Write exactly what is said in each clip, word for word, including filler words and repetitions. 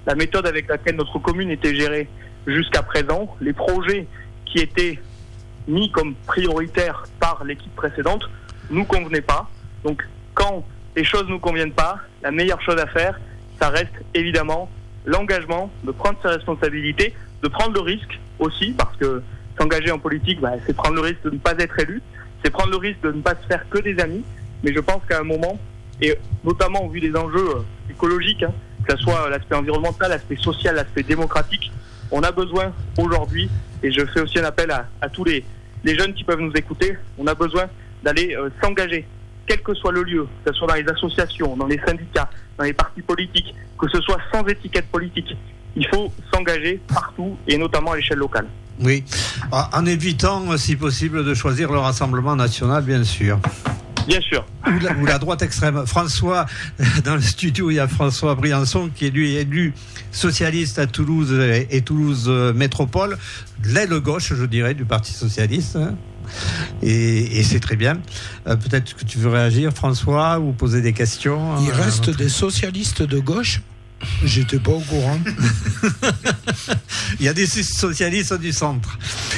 la méthode avec laquelle notre commune était gérée jusqu'à présent, les projets qui étaient mis comme prioritaires par l'équipe précédente nous convenaient pas. Donc quand les choses nous conviennent pas, la meilleure chose à faire, ça reste évidemment l'engagement, de prendre ses responsabilités, de prendre le risque aussi, parce que s'engager en politique, bah, c'est prendre le risque de ne pas être élu, c'est prendre le risque de ne pas se faire que des amis. Mais je pense qu'à un moment, et notamment au vu des enjeux écologiques, hein, que ce soit l'aspect environnemental, l'aspect social, l'aspect démocratique, on a besoin aujourd'hui, et je fais aussi un appel à, à tous les, les jeunes qui peuvent nous écouter, on a besoin d'aller euh, s'engager, quel que soit le lieu, que ce soit dans les associations, dans les syndicats, dans les partis politiques, que ce soit sans étiquette politique. Il faut s'engager partout, et notamment à l'échelle locale. Oui, en évitant, si possible, de choisir le Rassemblement national, bien sûr. Bien sûr. Ou la, ou la droite extrême. François, dans le studio, il y a François Briançon, qui est lui élu socialiste à Toulouse et, et Toulouse Métropole, l'aile gauche, je dirais, du Parti socialiste. Hein. Et, et c'est très bien. Euh, peut-être que tu veux réagir, François, ou poser des questions. Il reste des socialistes de gauche ? J'étais pas au courant. Il y a des socialistes du centre.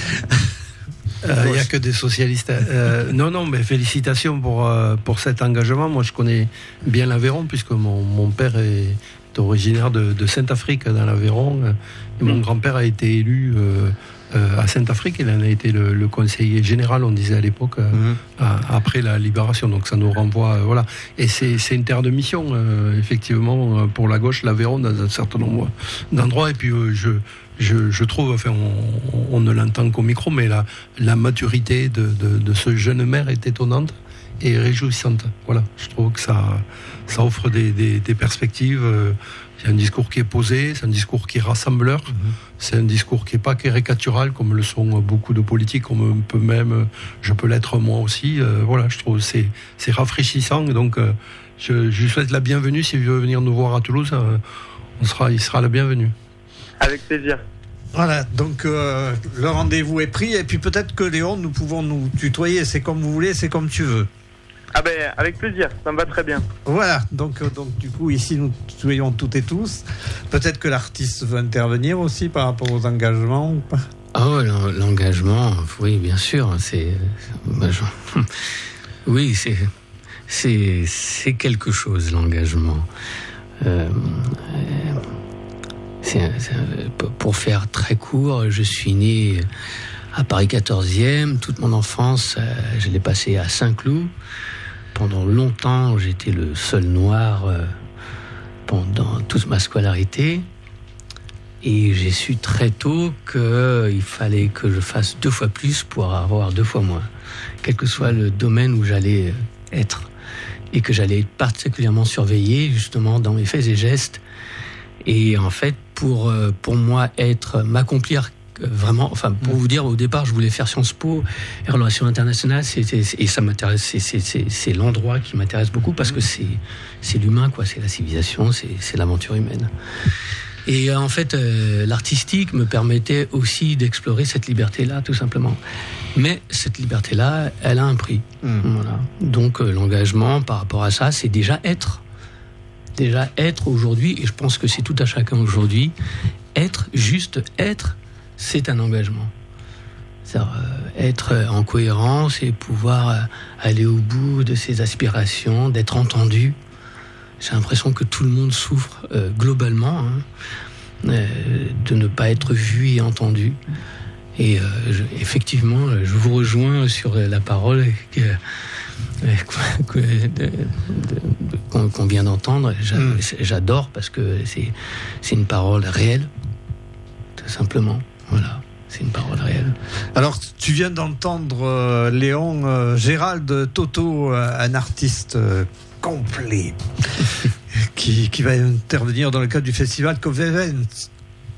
Il euh, n'y a que des socialistes. Euh, non, non, mais félicitations pour, euh, pour cet engagement. Moi, je connais bien l'Aveyron, puisque mon, mon père est originaire de, de Saint-Afrique, dans l'Aveyron. Et mon grand-père a été élu euh, euh, à Saint-Afrique. Il en a été le, le conseiller général, on disait à l'époque, euh, mmh. à, après la libération. Donc ça nous renvoie... Euh, voilà. Et c'est, c'est une terre de mission, euh, effectivement, pour la gauche, l'Aveyron, dans un certain nombre d'endroits. Et puis, euh, je... Je, je trouve, enfin, on, on ne l'entend qu'au micro, mais la, la maturité de, de, de ce jeune maire est étonnante et réjouissante. Voilà, je trouve que ça, ça offre des, des, des perspectives. C'est un discours qui est posé, c'est un discours qui est rassembleur, mmh. c'est un discours qui n'est pas caricatural, comme le sont beaucoup de politiques, comme on peut même, je peux l'être moi aussi. Euh, voilà, je trouve que c'est, c'est rafraîchissant. Et donc, euh, je, je lui souhaite la bienvenue. S'il veut venir nous voir à Toulouse, euh, on sera, il sera le bienvenu. Avec plaisir. Voilà, donc euh, le rendez-vous est pris, et puis peut-être que Léon, nous pouvons nous tutoyer, c'est comme vous voulez, c'est comme tu veux. Ah ben, avec plaisir, ça me va très bien. Voilà, donc, euh, donc du coup, ici, nous tutoyons toutes et tous. Peut-être que l'artiste veut intervenir aussi par rapport aux engagements ou pas. Oh, l'engagement, oui, bien sûr, c'est... Oui, c'est, c'est, c'est quelque chose, l'engagement. Euh... C'est, c'est, pour faire très court, je suis né à Paris quatorzième. Toute mon enfance, je l'ai passée à Saint-Cloud. Pendant longtemps, j'étais le seul noir pendant toute ma scolarité. Et j'ai su très tôt qu'il fallait que je fasse deux fois plus pour avoir deux fois moins. Quel que soit le domaine où j'allais être. Et que j'allais être particulièrement surveillé, justement, dans mes faits et gestes. Et en fait, pour, pour moi, être, m'accomplir vraiment, enfin, pour mmh. vous dire, au départ, je voulais faire Sciences Po et Relations internationales, c'est, c'est, et ça m'intéresse, c'est, c'est, c'est, c'est l'endroit qui m'intéresse beaucoup parce que c'est, c'est l'humain, quoi, c'est la civilisation, c'est, c'est l'aventure humaine. Et en fait, euh, l'artistique me permettait aussi d'explorer cette liberté-là, tout simplement. Mais cette liberté-là, elle a un prix. Mmh. Voilà. Donc, euh, l'engagement par rapport à ça, c'est déjà être. Déjà être aujourd'hui, et je pense que c'est tout à chacun aujourd'hui, être, juste être, c'est un engagement. C'est-à-dire euh, être en cohérence et pouvoir euh, aller au bout de ses aspirations, d'être entendu. J'ai l'impression que tout le monde souffre euh, globalement hein, euh, de ne pas être vu et entendu. Et euh, je, effectivement, je vous rejoins sur la parole que, que, de, de, de, qu'on, qu'on vient d'entendre. J'a, mmh. J'adore parce que c'est, c'est une parole réelle, tout simplement. Voilà, c'est une parole réelle. Alors, tu viens d'entendre euh, Léon euh, Gérald Toto, euh, un artiste euh, complet, qui, qui va intervenir dans le cadre du festival Convivencia.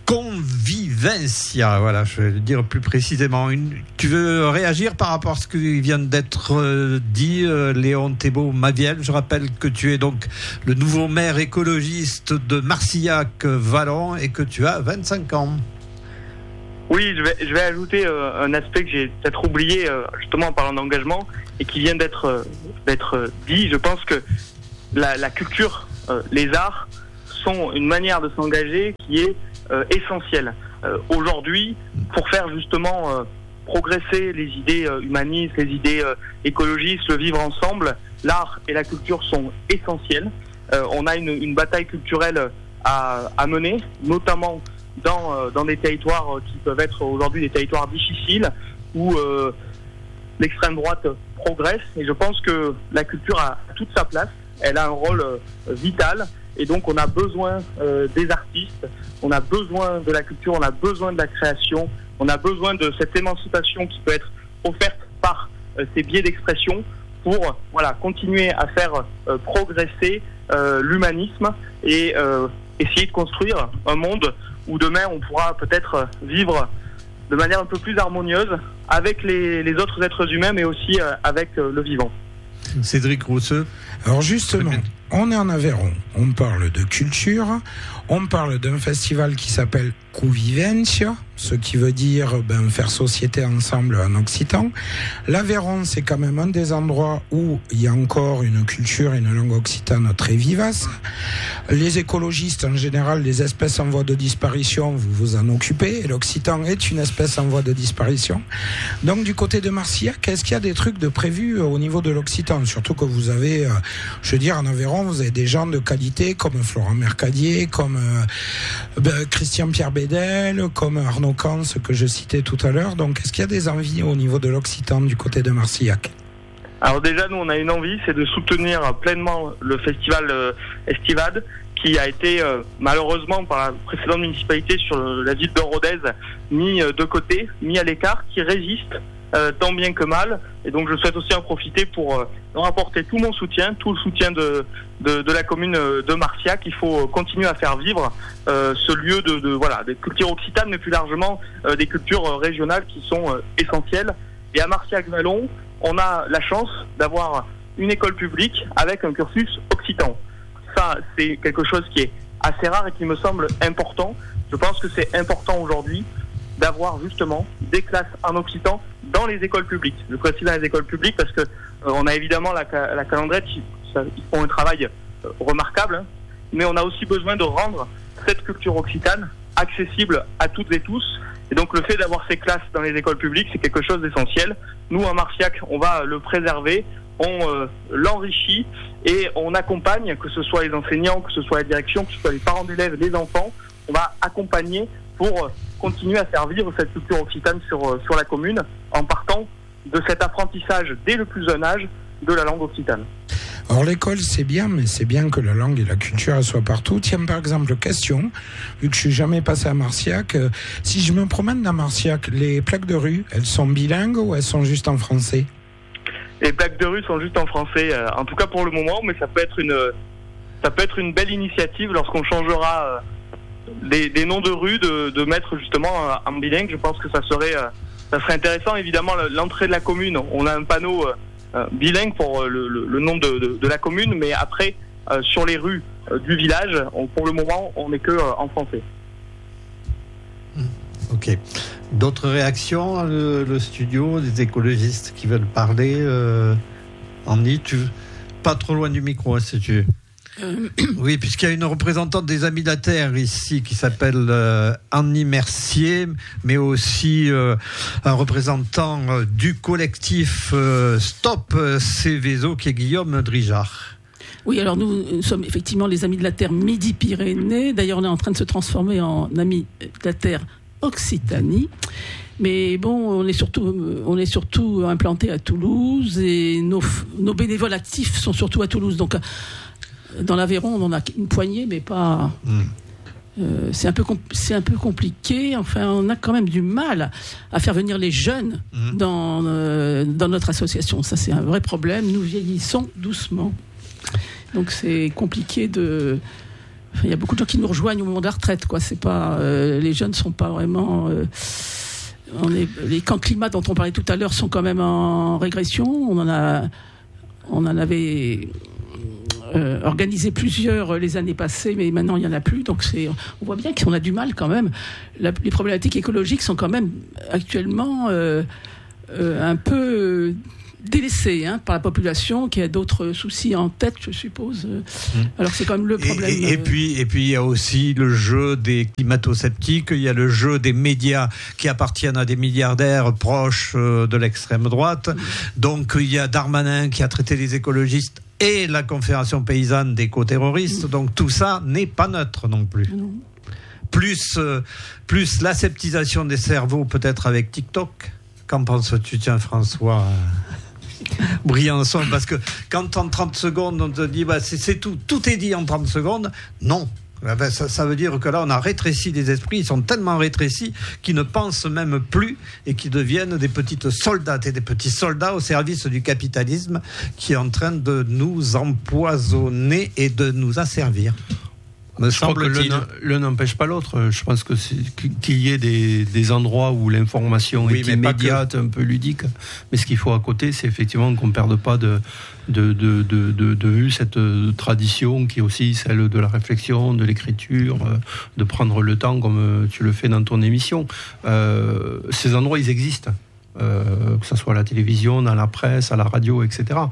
Convivencia, voilà, je vais le dire plus précisément. Une, tu veux réagir par rapport à ce qui vient d'être euh, dit, euh, Léon Thébault-Maviel? Je rappelle que tu es donc le nouveau maire écologiste de Marcillac-Vallon et que tu as vingt-cinq ans. Oui, je vais, je vais ajouter euh, un aspect que j'ai peut-être oublié, euh, justement en parlant d'engagement, et qui vient d'être, euh, d'être dit. Je pense que la, la culture, euh, les arts, sont une manière de s'engager qui est euh, essentielle. Euh, aujourd'hui, pour faire justement euh, progresser les idées euh, humanistes, les idées euh, écologistes, le vivre ensemble, l'art et la culture sont essentiels. Euh, on a une, une bataille culturelle à, à mener, notamment dans, euh, dans des territoires qui peuvent être aujourd'hui des territoires difficiles, où euh, l'extrême droite progresse. Et je pense que la culture a toute sa place, elle a un rôle euh, vital. Et donc on a besoin euh, des artistes, on a besoin de la culture, on a besoin de la création, on a besoin de cette émancipation qui peut être offerte par euh, ces biais d'expression pour voilà, continuer à faire euh, progresser euh, l'humanisme et euh, essayer de construire un monde où demain on pourra peut-être vivre de manière un peu plus harmonieuse avec les, les autres êtres humains, mais aussi euh, avec euh, le vivant. Cédric Rousseux. Alors justement, on est en Aveyron, on parle de culture, on parle d'un festival qui s'appelle Convivencia, ce qui veut dire ben, faire société ensemble en occitan. L'Aveyron, c'est quand même un des endroits où il y a encore une culture et une langue occitane très vivace. Les écologistes, en général, les espèces en voie de disparition, vous vous en occupez, et l'occitan est une espèce en voie de disparition. Donc du côté de Marcillac, est-ce qu'il y a des trucs de prévus au niveau de l'occitan? Surtout que vous avez, euh, je veux dire, en Aveyron, vous avez des gens de qualité comme Florent Mercadier, comme euh, ben, Christian-Pierre Bédel, comme Arnaud Cans, que je citais tout à l'heure. Donc, est-ce qu'il y a des envies au niveau de l'occitan du côté de Marcillac? Alors déjà, nous, on a une envie, c'est de soutenir pleinement le festival euh, Estivade, qui a été euh, malheureusement par la précédente municipalité sur le, la ville de Rodez mis euh, de côté, mis à l'écart, qui résiste euh, tant bien que mal. Et donc, je souhaite aussi en profiter pour euh, leur apporter tout mon soutien, tout le soutien de, de, de la commune de Marcillac. Il faut continuer à faire vivre euh, ce lieu de, de voilà des cultures occitanes, mais plus largement euh, des cultures euh, régionales qui sont euh, essentielles. Et à Marcillac-Vallon, on a la chance d'avoir une école publique avec un cursus occitan. Ça, c'est quelque chose qui est assez rare et qui me semble important. Je pense que c'est important aujourd'hui d'avoir justement des classes en occitan dans les écoles publiques. Je précise dans les écoles publiques parce que euh, on a évidemment la, la Calandrette, qui, ça, ils font un travail euh, remarquable, hein, mais on a aussi besoin de rendre cette culture occitane accessible à toutes et tous. Et donc le fait d'avoir ces classes dans les écoles publiques, c'est quelque chose d'essentiel. Nous, à Marcillac, on va le préserver, on euh, l'enrichit et on accompagne, que ce soit les enseignants, que ce soit la direction, que ce soit les parents d'élèves, les enfants, on va accompagner pour euh, continuer à faire vivre cette culture occitane sur, euh, sur la commune en partant de cet apprentissage dès le plus jeune âge de la langue occitane. Alors l'école c'est bien, mais c'est bien que la langue et la culture soient partout. Tiens, par exemple, question, vu que je suis jamais passé à Marcillac, euh, si je me promène dans Marcillac, les plaques de rue, elles sont bilingues ou elles sont juste en français? Les plaques de rue sont juste en français, euh, en tout cas pour le moment, mais ça peut être une, ça peut être une belle initiative lorsqu'on changera euh, des, des noms de rue, de, de mettre justement euh, en bilingue. Je pense que ça serait, euh, ça serait intéressant. Évidemment, l'entrée de la commune, on a un panneau euh, Euh, bilingue pour euh, le, le, le nom de, de, de la commune, mais après euh, sur les rues euh, du village, on, pour le moment, on n'est que euh, en français. Ok. D'autres réactions, le, le studio, des écologistes qui veulent parler. euh, Annie, tu pas trop loin du micro, hein, si tu veux. Euh... Oui, puisqu'il y a une représentante des Amis de la Terre ici qui s'appelle euh, Annie Mercier, mais aussi euh, un représentant euh, du collectif euh, Stop Céveso qui est Guillaume Drijard. Oui, alors nous, nous sommes effectivement les Amis de la Terre Midi-Pyrénées. D'ailleurs, on est en train de se transformer en Amis de la Terre Occitanie. Mais bon, on est surtout, on est surtout implanté à Toulouse et nos, nos bénévoles actifs sont surtout à Toulouse. Donc, dans l'Aveyron, on en a une poignée, mais pas. Mmh. Euh, c'est un peu compl- c'est un peu compliqué. Enfin, on a quand même du mal à faire venir les jeunes mmh. dans euh, dans notre association. Ça, c'est un vrai problème. Nous vieillissons doucement, donc c'est compliqué de. Enfin, il y a beaucoup de gens qui nous rejoignent au moment de la retraite, quoi. C'est pas euh, les jeunes sont pas vraiment. Euh, on est, les camps climat dont on parlait tout à l'heure sont quand même en régression. On en a, on en avait. Euh, organisé plusieurs les années passées, mais maintenant il n'y en a plus, donc c'est, on voit bien qu'on a du mal quand même. La, les problématiques écologiques sont quand même actuellement euh, euh, un peu délaissé hein, par la population, qui a d'autres soucis en tête, je suppose. Mmh. Alors c'est quand même le problème. Et, et, et puis, et puis il y a aussi le jeu des climato-sceptiques. Il y a le jeu des médias qui appartiennent à des milliardaires proches de l'extrême droite. Mmh. Donc il y a Darmanin qui a traité les écologistes et la Confédération paysanne d'éco-terroristes. Mmh. Donc tout ça n'est pas neutre non plus. Mmh. Plus, euh, plus l'aseptisation des cerveaux peut-être avec TikTok. Qu'en penses-tu, tiens, François Briançon? Parce que quand en trente secondes, on te dit bah, c'est, c'est tout, tout est dit en trente secondes, non. Ben, ça, ça veut dire que là, on a rétréci les esprits, ils sont tellement rétrécis qu'ils ne pensent même plus et qu'ils deviennent des petites soldats et des petits soldats au service du capitalisme qui est en train de nous empoisonner et de nous asservir. Me je crois que l'un, l'un n'empêche pas l'autre. Je pense que c'est, qu'il y ait des, des endroits où l'information oui, est immédiate, un peu ludique. Mais ce qu'il faut à côté, c'est effectivement qu'on ne perde pas de, de, de, de, de, de vue cette tradition qui est aussi celle de la réflexion, de l'écriture, de prendre le temps comme tu le fais dans ton émission. Euh, ces endroits, ils existent. Euh, que ce soit à la télévision, dans la presse, à la radio, et cetera.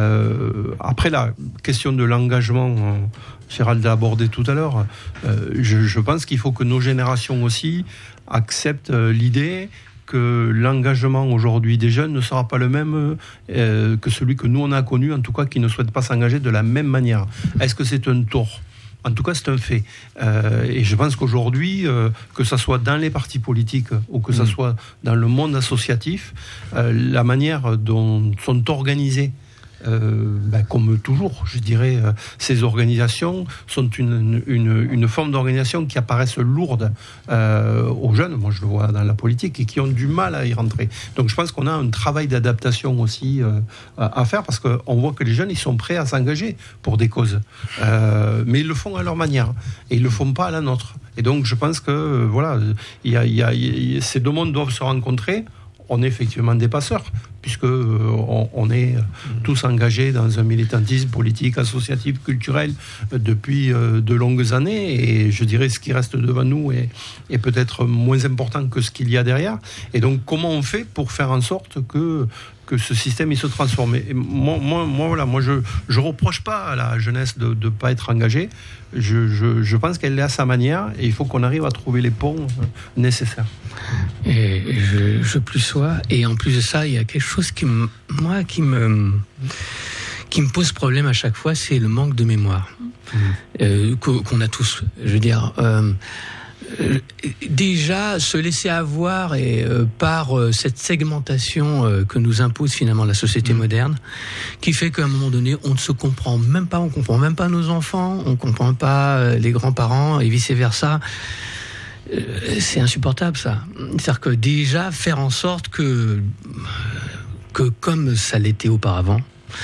Euh, après, la question de l'engagement, euh, Gérald l'a abordé tout à l'heure, euh, je, je pense qu'il faut que nos générations aussi acceptent euh, l'idée que l'engagement aujourd'hui des jeunes ne sera pas le même euh, que celui que nous on a connu, en tout cas qui ne souhaitent pas s'engager de la même manière. Est-ce que c'est un tort ? En tout cas, c'est un fait. Euh, et je pense qu'aujourd'hui, euh, que ça soit dans les partis politiques ou que ça soit dans le monde associatif, euh, la manière dont sont organisées, euh, ben, comme toujours, je dirais, euh, ces organisations sont une, une, une forme d'organisation qui apparaissent lourdes euh, aux jeunes, moi je le vois dans la politique, et qui ont du mal à y rentrer. Donc je pense qu'on a un travail d'adaptation aussi euh, à faire, parce qu'on voit que les jeunes, ils sont prêts à s'engager pour des causes. Euh, mais ils le font à leur manière, et ils ne le font pas à la nôtre. Et donc je pense que, euh, voilà, y a, y a, y a, ces deux mondes doivent se rencontrer. On est effectivement des passeurs, puisque euh, on, on est tous engagés dans un militantisme politique, associatif, culturel euh, depuis euh, de longues années, et je dirais ce qui reste devant nous est, est peut-être moins important que ce qu'il y a derrière. Et donc comment on fait pour faire en sorte que que ce système il se transforme. Et moi, moi, moi, voilà, moi je je reproche pas à la jeunesse de ne pas être engagée. Je, je, je pense qu'elle est à sa manière, et il faut qu'on arrive à trouver les ponts nécessaires. Et je, je plus sois. Et en plus de ça, il y a quelque chose qui me, moi, qui me, qui me pose problème à chaque fois, c'est le manque de mémoire mmh. euh, qu'on a tous. Je veux dire. Euh, Euh, déjà se laisser avoir et euh, par euh, cette segmentation euh, que nous impose finalement la société mmh. moderne, qui fait qu'à un moment donné on ne se comprend même pas, on comprend même pas nos enfants, on comprend pas euh, les grands-parents et vice versa. Euh, c'est insupportable ça. C'est-à-dire que déjà faire en sorte que que comme ça l'était auparavant,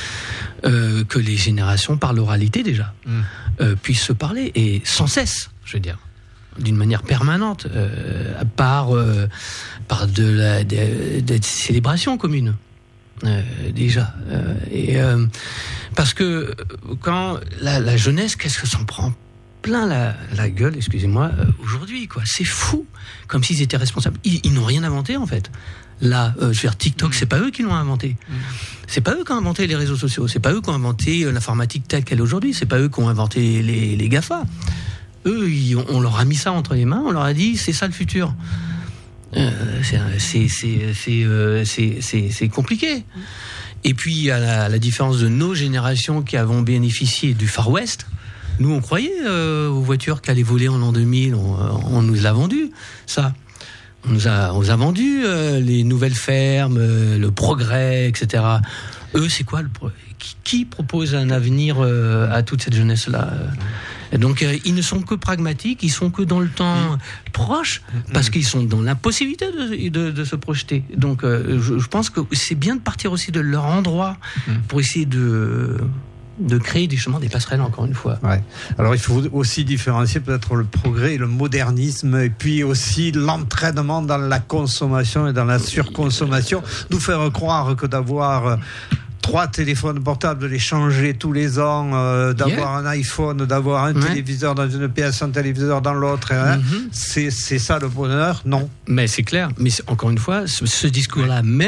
euh, que les générations par l'oralité déjà mmh. euh, puissent se parler, et sans cesse, je veux dire. D'une manière permanente, euh, par, euh, par de la, de, de célébrations communes, euh, déjà. Euh, et, euh, parce que quand la, la jeunesse, qu'est-ce que s'en prend plein la, la gueule, excusez-moi, euh, aujourd'hui, quoi. C'est fou, comme s'ils étaient responsables. Ils, ils n'ont rien inventé, en fait. Là, euh, je veux dire, TikTok, mmh. c'est pas eux qui l'ont inventé. Mmh. C'est pas eux qui ont inventé les réseaux sociaux. C'est pas eux qui ont inventé euh, l'informatique telle qu'elle est aujourd'hui. C'est pas eux qui ont inventé les, les GAFA. Eux, ils, on leur a mis ça entre les mains, on leur a dit c'est ça le futur. Euh, c'est, c'est, c'est, c'est, euh, c'est, c'est, c'est compliqué. Et puis, à la, à la différence de nos générations qui avons bénéficié du Far West, nous on croyait euh, aux voitures qui allaient voler en l'an deux mille, on, on nous l'a vendu, ça. On nous a, on nous a vendu euh, les nouvelles fermes, euh, le progrès, et cetera. Eux, c'est quoi le pro- qui, qui propose un avenir euh, à toute cette jeunesse-là ? Et donc, euh, ils ne sont que pragmatiques, ils sont que dans le temps mmh. proche, parce mmh. qu'ils sont dans l'impossibilité de, de, de se projeter. Donc, euh, je, je pense que c'est bien de partir aussi de leur endroit mmh. pour essayer de... de créer des chemins, des passerelles, encore une fois. Ouais. Alors il faut aussi différencier peut-être le progrès et le modernisme, et puis aussi l'entraînement dans la consommation et dans la surconsommation. Nous faire croire que d'avoir trois téléphones portables, de les changer tous les ans, euh, d'avoir yeah. un iPhone, d'avoir un ouais. téléviseur dans une pièce, un téléviseur dans l'autre, hein, mm-hmm. c'est, c'est ça le bonheur? Non. Mais c'est clair. Mais c'est, encore une fois, ce, ce discours-là même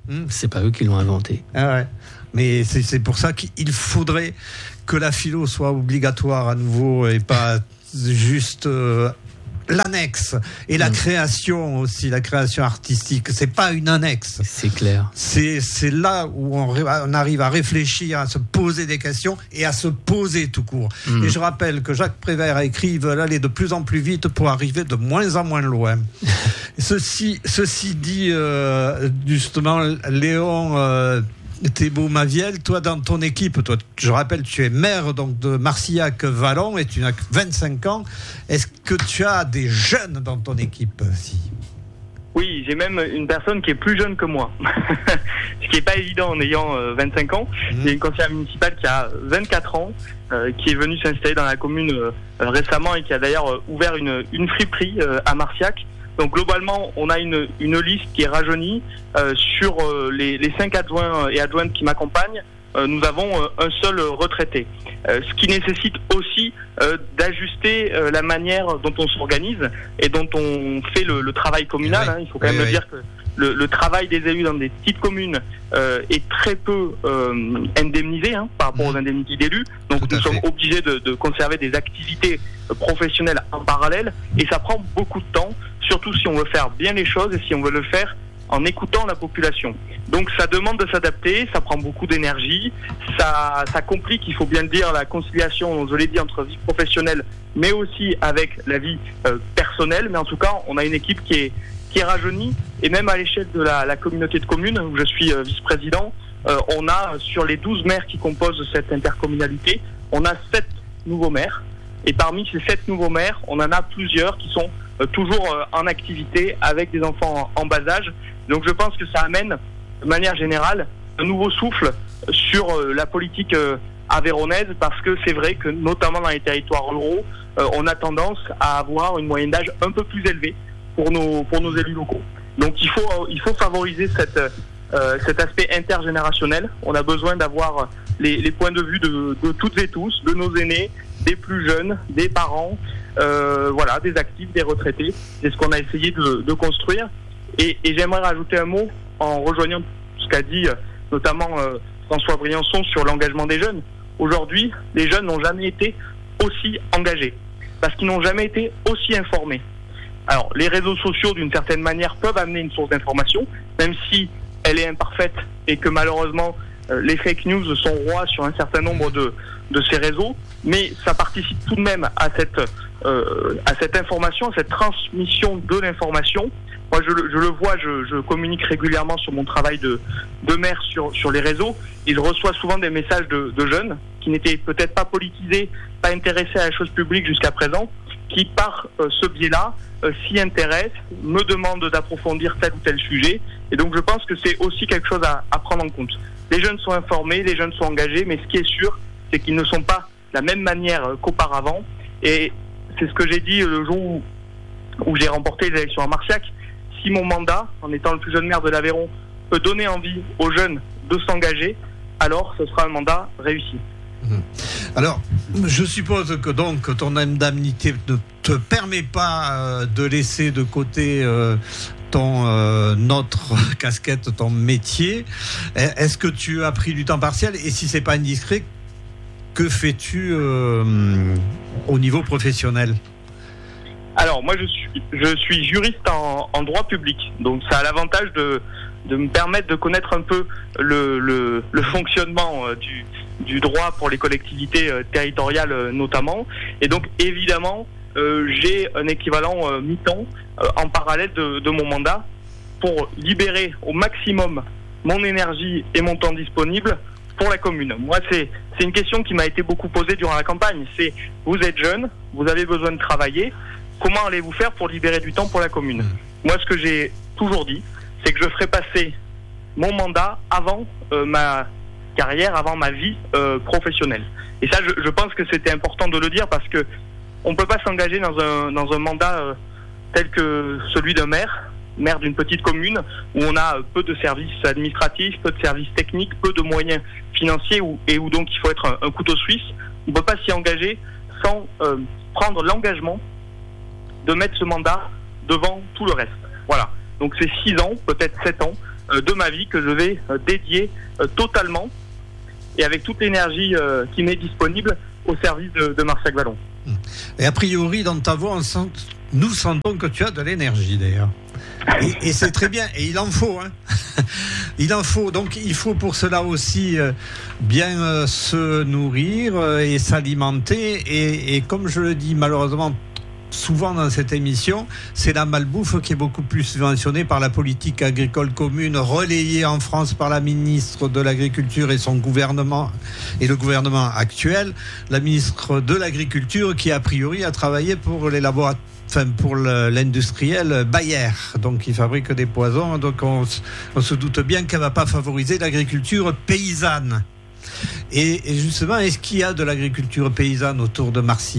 Mmh. C'est pas eux qui l'ont inventé. Ah ouais. Mais c'est, c'est pour ça qu'il faudrait que la philo soit obligatoire à nouveau et pas juste euh, l'annexe. Et la mmh. création aussi, la création artistique, c'est pas une annexe. C'est clair. C'est, c'est là où on, on arrive à réfléchir, à se poser des questions et à se poser tout court. Mmh. Et je rappelle que Jacques Prévert a écrit « Ils veulent aller de plus en plus vite pour arriver de moins en moins loin ». Ceci, ceci dit, euh, justement, Léon euh, Thébault-Maviel, toi dans ton équipe, toi, je rappelle, tu es maire donc de Marcillac-Vallon et tu n'as que vingt-cinq ans. Est-ce que tu as des jeunes dans ton équipe si? Oui, j'ai même une personne qui est plus jeune que moi, ce qui n'est pas évident en ayant euh, vingt-cinq ans. Mmh. J'ai une conseillère municipale qui a vingt-quatre ans, euh, qui est venue s'installer dans la commune euh, récemment et qui a d'ailleurs euh, ouvert une, une friperie euh, à Marcillac. Donc globalement, on a une, une liste qui est rajeunie. Euh, sur euh, les, les cinq adjoints et adjointes qui m'accompagnent, euh, nous avons euh, un seul retraité. Euh, ce qui nécessite aussi euh, d'ajuster euh, la manière dont on s'organise et dont on fait le, le travail communal. Oui. Hein. Il faut quand même oui, le oui. dire que le, le travail des élus dans des petites communes euh, est très peu euh, indemnisé hein, par rapport mmh. aux indemnités d'élus. Donc nous sommes obligés de, de conserver des activités professionnelles en parallèle et ça prend beaucoup de temps, surtout si on veut faire bien les choses et si on veut le faire en écoutant la population. Donc ça demande de s'adapter, ça prend beaucoup d'énergie, ça, ça complique, il faut bien le dire, la conciliation, je l'ai dit, entre vie professionnelle mais aussi avec la vie euh, personnelle. Mais en tout cas, on a une équipe qui est, qui est rajeunie et même à l'échelle de la, la communauté de communes où je suis euh, vice-président, euh, on a sur les douze maires qui composent cette intercommunalité, on a sept nouveaux maires. Et parmi ces sept nouveaux maires, on en a plusieurs qui sont euh, toujours euh, en activité avec des enfants en, en bas âge. Donc je pense que ça amène, de manière générale, un nouveau souffle sur euh, la politique euh, aveyronnaise, parce que c'est vrai que, notamment dans les territoires ruraux, euh, on a tendance à avoir une moyenne d'âge un peu plus élevée pour nos, pour nos élus locaux. Donc il faut, euh, il faut favoriser cette, euh, cet aspect intergénérationnel. On a besoin d'avoir les, les points de vue de, de toutes et tous, de nos aînés, des plus jeunes, des parents, euh, voilà, des actifs, des retraités. C'est ce qu'on a essayé de, de construire. Et, et j'aimerais rajouter un mot en rejoignant ce qu'a dit euh, notamment euh, François Briançon sur l'engagement des jeunes. Aujourd'hui, les jeunes n'ont jamais été aussi engagés, parce qu'ils n'ont jamais été aussi informés. Alors, les réseaux sociaux, d'une certaine manière, peuvent amener une source d'information, même si elle est imparfaite et que malheureusement, euh, les fake news sont rois sur un certain nombre de, de ces réseaux, mais ça participe tout de même à cette, euh, à cette information, à cette transmission de l'information. Moi, je, je le vois, je, je communique régulièrement sur mon travail de, de maire sur, sur les réseaux, et je reçois souvent des messages de, de jeunes qui n'étaient peut-être pas politisés, pas intéressés à la chose publique jusqu'à présent, qui par euh, ce biais-là euh, s'y intéressent, me demandent d'approfondir tel ou tel sujet, et donc je pense que c'est aussi quelque chose à, à prendre en compte. Les jeunes sont informés, les jeunes sont engagés, mais ce qui est sûr, c'est qu'ils ne sont pas de la même manière euh, qu'auparavant, et c'est ce que j'ai dit le jour où, où j'ai remporté les élections à Marcillac. Si mon mandat, en étant le plus jeune maire de l'Aveyron, peut donner envie aux jeunes de s'engager, alors ce sera un mandat réussi. Alors, je suppose que donc ton indemnité ne te permet pas euh, de laisser de côté euh, ton euh, notre casquette, ton métier. Est-ce que tu as pris du temps partiel? Et si c'est pas indiscret, que fais-tu euh, au niveau professionnel? Alors moi je suis je suis juriste en, en droit public, donc ça a l'avantage de de me permettre de connaître un peu le le, le fonctionnement euh, du du droit pour les collectivités euh, territoriales euh, notamment, et donc évidemment euh, j'ai un équivalent euh, mi-temps euh, en parallèle de, de mon mandat pour libérer au maximum mon énergie et mon temps disponible pour la commune. Moi c'est c'est une question qui m'a été beaucoup posée durant la campagne. C'est vous êtes jeune, vous avez besoin de travailler. Comment allez-vous faire pour libérer du temps pour la commune? Moi, ce que j'ai toujours dit, c'est que je ferai passer mon mandat avant euh, ma carrière, avant ma vie euh, professionnelle. Et ça, je, je pense que c'était important de le dire, parce que on ne peut pas s'engager dans un, dans un mandat euh, tel que celui d'un maire, maire d'une petite commune, où on a peu de services administratifs, peu de services techniques, peu de moyens financiers, où, et où donc il faut être un, un couteau suisse. On ne peut pas s'y engager sans euh, prendre l'engagement de mettre ce mandat devant tout le reste. Voilà. Donc c'est six ans, peut-être sept ans, euh, de ma vie que je vais euh, dédier euh, totalement et avec toute l'énergie euh, qui m'est disponible au service de, de Marciac Vallon. Et a priori, dans ta voix, on sent, nous sentons que tu as de l'énergie d'ailleurs. Et, et c'est très bien, et il en faut. Hein. Il en faut. Donc il faut pour cela aussi euh, bien euh, se nourrir euh, et s'alimenter. Et, et comme je le dis malheureusement souvent dans cette émission, c'est la malbouffe qui est beaucoup plus subventionnée par la politique agricole commune, relayée en France par la ministre de l'Agriculture et son gouvernement, et le gouvernement actuel, la ministre de l'Agriculture qui a priori a travaillé pour les laboratoires, enfin pour le, l'industriel Bayer, donc il fabrique des poisons, donc on, on se doute bien qu'elle va pas favoriser l'agriculture paysanne. Et, et justement, est-ce qu'il y a de l'agriculture paysanne autour de Marciac ?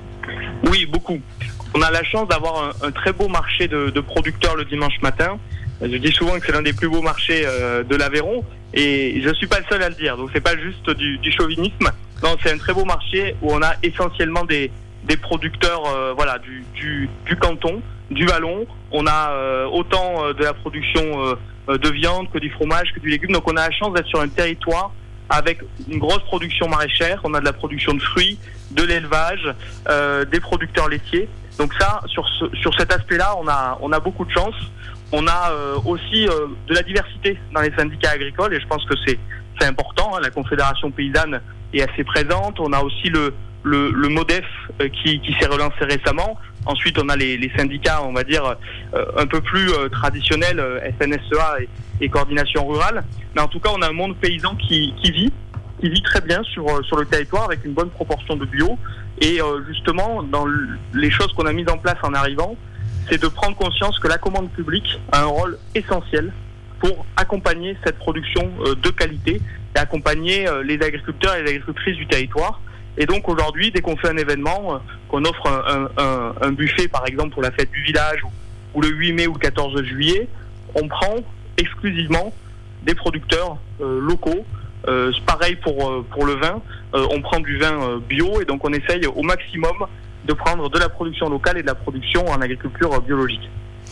Oui, beaucoup. On a la chance d'avoir un, un très beau marché de, de producteurs le dimanche matin. Je dis souvent que c'est l'un des plus beaux marchés euh, de l'Aveyron, et je suis pas le seul à le dire, donc c'est pas juste du, du chauvinisme. Non, c'est un très beau marché où on a essentiellement des des producteurs euh, voilà du, du du canton, du Vallon. On a euh, autant euh, de la production euh, de viande que du fromage, que du légume. Donc on a la chance d'être sur un territoire avec une grosse production maraîchère. On a de la production de fruits, de l'élevage, euh, des producteurs laitiers. Donc ça, sur ce, sur cet aspect-là, on a on a beaucoup de chance. On a euh, aussi euh, de la diversité dans les syndicats agricoles, et je pense que c'est c'est important. Hein. La Confédération paysanne est assez présente. On a aussi le le, le MODEF euh, qui, qui s'est relancé récemment. Ensuite, on a les, les syndicats, on va dire, euh, un peu plus euh, traditionnels, euh, F N S E A et, et Coordination Rurale. Mais en tout cas, on a un monde paysan qui, qui vit, qui vit très bien sur, sur le territoire avec une bonne proportion de bio. Et euh, justement, dans le, les choses qu'on a mises en place en arrivant, c'est de prendre conscience que la commande publique a un rôle essentiel pour accompagner cette production euh, de qualité et accompagner euh, les agriculteurs et les agricultrices du territoire. Et donc aujourd'hui, dès qu'on fait un événement, euh, qu'on offre un, un, un buffet par exemple pour la fête du village, ou, ou le huit mai ou le quatorze juillet, on prend exclusivement des producteurs euh, locaux. Euh, pareil pour, euh, pour le vin, euh, on prend du vin euh, bio, et donc on essaye au maximum de prendre de la production locale et de la production en agriculture euh, biologique.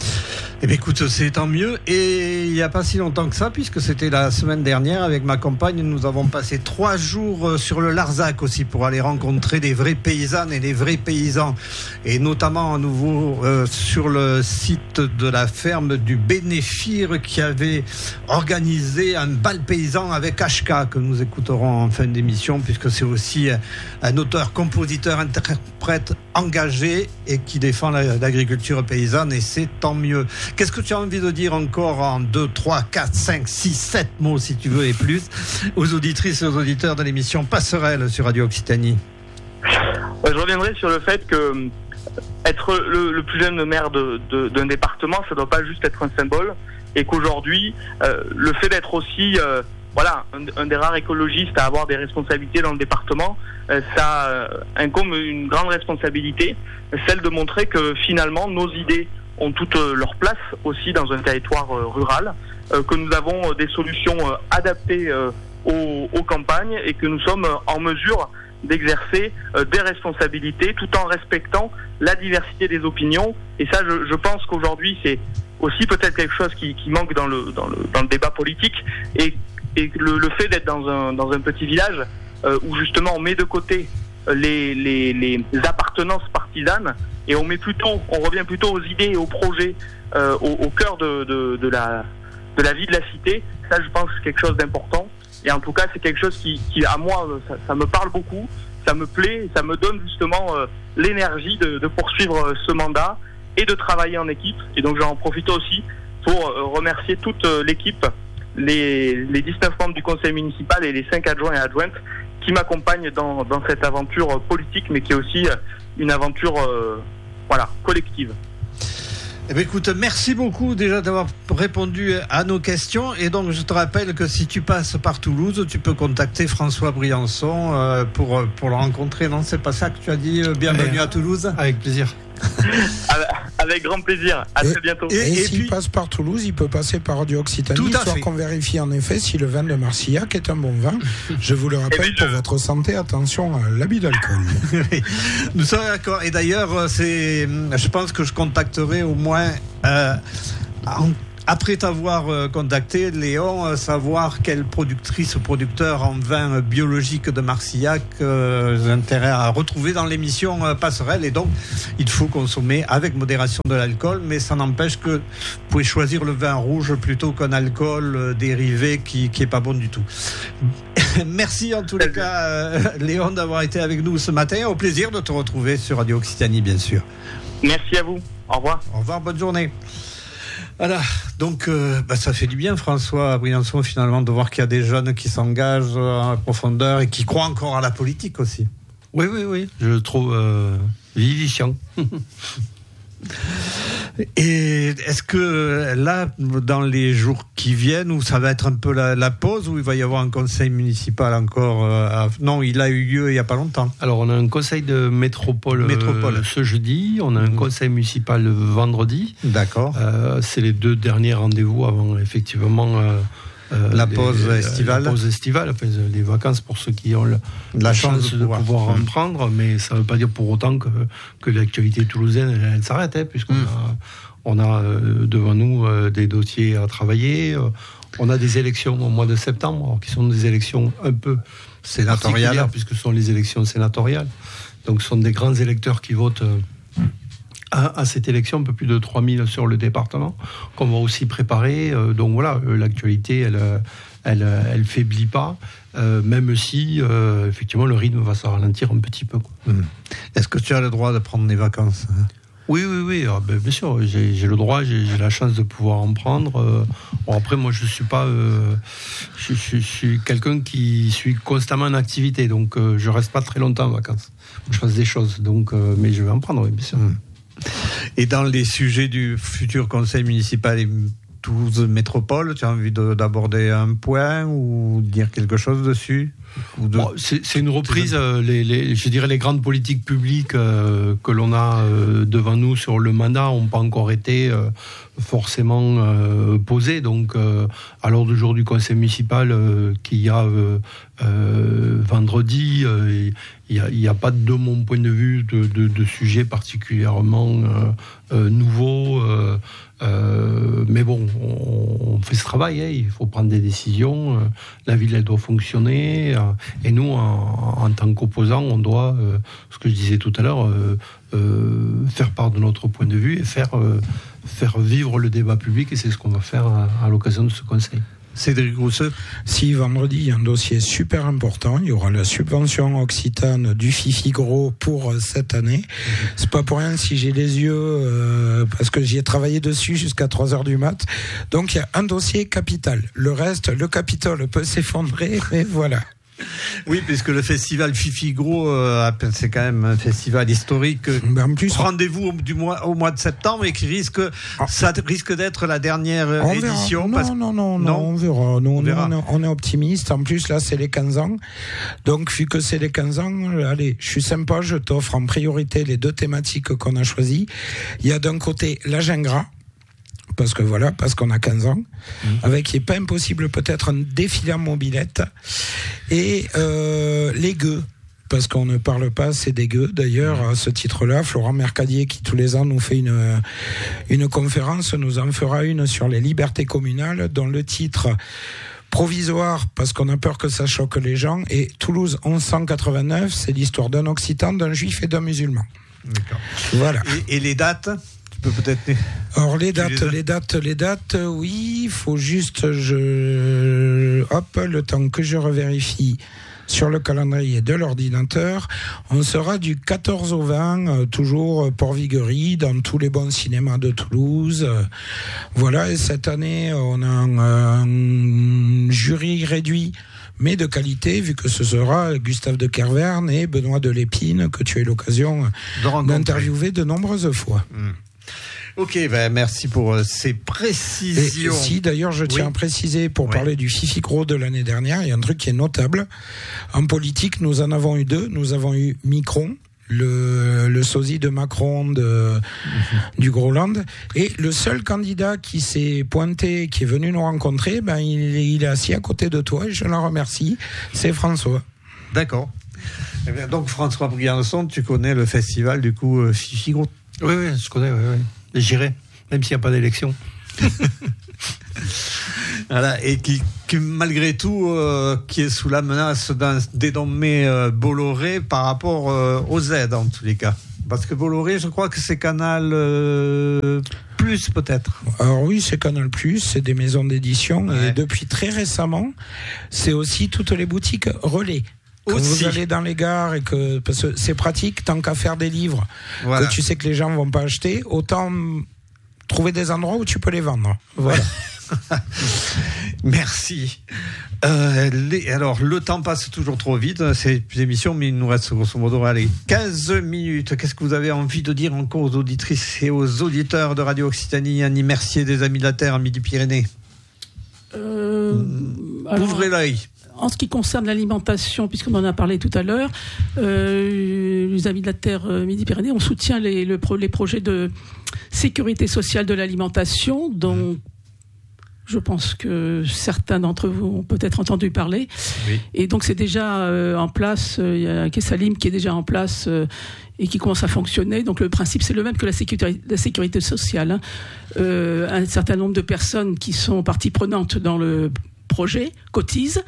Eh bien, écoute, c'est tant mieux. Et il n'y a pas si longtemps que ça, puisque c'était la semaine dernière, avec ma compagne, nous avons passé trois jours sur le Larzac aussi pour aller rencontrer des vrais paysannes et des vrais paysans. Et notamment à nouveau euh, sur le site de la ferme du Bénéfire qui avait organisé un bal paysan avec H K, que nous écouterons en fin d'émission, puisque c'est aussi un auteur, compositeur, interprète engagé et qui défend l'agriculture paysanne, et c'est tant mieux. Qu'est-ce que tu as envie de dire encore en deux, trois, quatre, cinq, six, sept mots, si tu veux, et plus, aux auditrices et aux auditeurs de l'émission Passerelle sur Radio Occitanie? Je reviendrai sur le fait que être le, le plus jeune maire de, de, d'un département, ça ne doit pas juste être un symbole, et qu'aujourd'hui, euh, le fait d'être aussi euh, voilà, un, un des rares écologistes à avoir des responsabilités dans le département, euh, ça euh, incombe une grande responsabilité, celle de montrer que finalement nos idées ont toute leur place aussi dans un territoire euh, rural, euh, que nous avons euh, des solutions euh, adaptées euh, aux, aux campagnes, et que nous sommes euh, en mesure d'exercer euh, des responsabilités tout en respectant la diversité des opinions. Et ça, je, je pense qu'aujourd'hui, c'est aussi peut-être quelque chose qui, qui manque dans le, dans, le, dans le débat politique, et, et le, le fait d'être dans un, dans un petit village euh, où justement on met de côté les, les, les appartenances partisanes, et on met plutôt, on revient plutôt aux idées et aux projets euh, au, au cœur de, de, de, la, de la vie de la cité. Ça, je pense que c'est quelque chose d'important. Et en tout cas, c'est quelque chose qui, qui à moi, ça, ça me parle beaucoup, ça me plaît, ça me donne justement euh, l'énergie de, de poursuivre euh, ce mandat et de travailler en équipe. Et donc, j'en profite aussi pour euh, remercier toute euh, l'équipe, les, les dix-neuf membres du conseil municipal et les cinq adjoints et adjointes qui m'accompagnent dans, dans cette aventure euh, politique, mais qui est aussi euh, une aventure euh, voilà, collective. Eh bien, écoute, merci beaucoup déjà d'avoir répondu à nos questions. Et donc, je te rappelle que si tu passes par Toulouse, tu peux contacter François Briançon euh, pour, pour le rencontrer. Non, c'est pas ça que tu as dit. Euh, bienvenue ouais, à Toulouse. Avec plaisir. Avec grand plaisir. À et, très bientôt. Et, et, et s'il puis, passe par Toulouse, il peut passer par Radio Occitanie, histoire qu'on vérifie en effet si le vin de Marciac est un bon vin. Je vous le rappelle, pour je... votre santé, attention à l'abus d'alcool. Nous sommes d'accord. Et d'ailleurs, c'est, je pense que je contacterai au moins euh, en, Après t'avoir euh, contacté, Léon, euh, savoir quelle productrice ou producteur en vin biologique de Marcillac euh, j'ai intérêt à retrouver dans l'émission euh, Passerelle. Et donc, il faut consommer avec modération de l'alcool, mais ça n'empêche que vous pouvez choisir le vin rouge plutôt qu'un alcool euh, dérivé qui qui est pas bon du tout. Merci en tous les cas, euh, Léon, d'avoir été avec nous ce matin. Au plaisir de te retrouver sur Radio Occitanie, bien sûr. Merci à vous. Au revoir. Au revoir, bonne journée. Voilà, donc euh, bah, ça fait du bien, François à Briançon, finalement, de voir qu'il y a des jeunes qui s'engagent en profondeur et qui croient encore à la politique aussi. Oui, oui, oui, je le trouve euh, vivifiant. Et est-ce que là, dans les jours qui viennent, où ça va être un peu la, la pause, où il va y avoir un conseil municipal encore euh, à... Non, il a eu lieu il n'y a pas longtemps. Alors, on a un conseil de métropole, métropole. Euh, ce jeudi, on a un mmh. conseil municipal le vendredi. D'accord. Euh, c'est les deux derniers rendez-vous avant, effectivement... Euh, Euh, la pause les, estivale. La pause estivale, enfin, les vacances pour ceux qui ont la, la chance, chance de pouvoir, de pouvoir en prendre, mais ça ne veut pas dire pour autant que, que l'actualité toulousaine elle, elle s'arrête, hein, puisqu'on mmh. a, on a euh, devant nous euh, des dossiers à travailler. Euh, on a des élections au mois de septembre, alors, qui sont des élections un peu sénatoriales, puisque ce sont les élections sénatoriales. Donc ce sont des grands électeurs qui votent. Euh, À, à cette élection, un peu plus de trois mille sur le département, qu'on va aussi préparer. Euh, donc voilà, euh, l'actualité, elle, elle, elle faiblit pas, euh, même si, euh, effectivement, le rythme va se ralentir un petit peu. Quoi. Mmh. Est-ce que tu as le droit de prendre des vacances ? Oui, oui, oui. Alors, ben, bien sûr, j'ai, j'ai le droit, j'ai, j'ai la chance de pouvoir en prendre. Euh, bon, après, moi, je suis pas, euh, je, je, je suis quelqu'un qui suis constamment en activité, donc euh, je reste pas très longtemps en vacances. Je fasse des choses, donc, euh, mais je vais en prendre, oui, bien sûr. Mmh. Et dans les sujets du futur conseil municipal et Toulouse Métropole, tu as envie de, d'aborder un point ou dire quelque chose dessus ou de... bon, c'est, c'est une reprise, euh, les, les, je dirais les grandes politiques publiques euh, que l'on a euh, devant nous sur le mandat n'ont pas encore été euh, forcément euh, posées. Donc, euh, à l'ordre du jour du conseil municipal euh, qu'il y a euh, euh, vendredi, euh, il n'y a, a pas, de mon point de vue, de, de, de sujet particulièrement euh, euh, nouveau. Euh, euh, mais bon, on, on fait ce travail, hein, il faut prendre des décisions. Euh, la ville, elle doit fonctionner. Euh, et nous, en, en tant qu'opposants, on doit, euh, ce que je disais tout à l'heure, euh, euh, faire part de notre point de vue et faire, euh, faire vivre le débat public. Et c'est ce qu'on va faire à, à l'occasion de ce conseil. Cédric Rousseux. Si vendredi, il y a un dossier super important, il y aura la subvention occitane du Fifi Gros pour cette année. Mmh. C'est pas pour rien si j'ai les yeux, euh, parce que j'y ai travaillé dessus jusqu'à trois heures du mat. Donc il y a un dossier capital. Le reste, le Capitole peut s'effondrer, mais voilà. Oui, puisque le festival Fifi Gros, euh, c'est quand même un festival historique. Ben en plus, rendez-vous au, du mois, au mois de septembre et qui risque, ah. ça risque d'être la dernière on édition. Verra. Parce... Non, non, non, non, on verra. Nous, on, verra. On, est, on est optimiste. En plus, là, c'est les quinze ans. Donc, vu que c'est les quinze ans, allez, je suis sympa, je t'offre en priorité les deux thématiques qu'on a choisies. Il y a d'un côté la Gingras. Parce que voilà, parce qu'on a quinze ans, mmh. avec, il n'est pas impossible peut-être un défilé en mobilette, et euh, les gueux, parce qu'on ne parle pas assez des gueux. D'ailleurs, à ce titre-là, Florent Mercadier, qui tous les ans nous fait une, une conférence, nous en fera une sur les libertés communales, dont le titre provisoire, parce qu'on a peur que ça choque les gens, et Toulouse onze cent quatre-vingt-neuf, c'est l'histoire d'un Occitan, d'un Juif et d'un musulman. D'accord. Voilà. Et, et les dates ? Peut-être. Alors les dates, les, les dates, les dates, oui, il faut juste, je, hop, le temps que je revérifie sur le calendrier de l'ordinateur, on sera du quatorze au vingt, euh, toujours Port-Viguerie, dans tous les bons cinémas de Toulouse. Euh, voilà, et cette année, on a un, un jury réduit, mais de qualité, vu que ce sera Gustave de Kervern et Benoît de Lépine, que tu as eu l'occasion d'interviewer de nombreuses fois. Mmh. Ok, ben merci pour euh, ces précisions. Et, si, d'ailleurs, je tiens oui. à préciser, pour oui. parler du Fifi Gros de l'année dernière, il y a un truc qui est notable. En politique, nous en avons eu deux. Nous avons eu Micron, le, le sosie de Macron de, mmh. du Groland. Et le seul candidat qui s'est pointé, qui est venu nous rencontrer, ben, il, il est assis à côté de toi, et je l'en remercie, c'est François. D'accord. Eh bien, donc, François Briançon, tu connais le festival, du coup, euh, Fifi Gros ? Oui, oui, je connais, oui, oui. J'irai, même s'il n'y a pas d'élection. Voilà, et qui, qui malgré tout, euh, qui est sous la menace d'un dénommé euh, Bolloré par rapport euh, aux aides en tous les cas. Parce que Bolloré, je crois que c'est Canal euh, Plus peut-être. Alors oui, c'est Canal Plus, c'est des maisons d'édition, ouais. Et depuis très récemment, c'est aussi toutes les boutiques relais. Quand aussi. Vous allez dans les gares et que parce que c'est pratique, tant qu'à faire des livres, voilà. Que tu sais que les gens vont pas acheter, autant trouver des endroits où tu peux les vendre. Voilà. Merci. Euh, les, alors, le temps passe toujours trop vite, c'est une émission, mais il nous reste grosso modo allez, quinze minutes. Qu'est-ce que vous avez envie de dire encore aux auditrices et aux auditeurs de Radio Occitanie, Annie Mercier des Amis de la Terre, Midi-Pyrénées? euh, mmh. Ouvrez l'œil. En ce qui concerne l'alimentation, puisqu'on en a parlé tout à l'heure, euh, les Amis de la Terre euh, Midi-Pyrénées, on soutient les, le, les projets de sécurité sociale de l'alimentation, dont je pense que certains d'entre vous ont peut-être entendu parler. Oui. Et donc c'est déjà euh, en place, euh, il y a Kessalim qui est déjà en place euh, et qui commence à fonctionner. Donc le principe c'est le même que la sécurité, la sécurité sociale. Hein. Euh, un certain nombre de personnes qui sont parties prenantes dans le projet cotisent.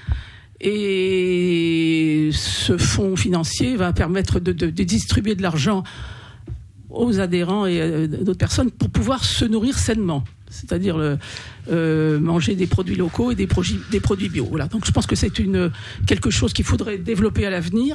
Et ce fonds financier va permettre de, de, de distribuer de l'argent aux adhérents et à d'autres personnes pour pouvoir se nourrir sainement. C'est-à-dire le, euh, manger des produits locaux et des produits, des produits bio. Voilà. Donc je pense que c'est une, quelque chose qu'il faudrait développer à l'avenir,